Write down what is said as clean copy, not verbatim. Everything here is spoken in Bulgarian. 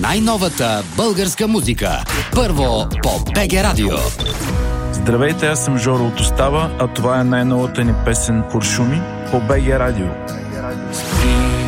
най-новата българска музика. Първо по БГ Радио. Здравейте, аз съм Жоро от Остава, а това е най-новата ни песен "Куршуми" по БГ Радио.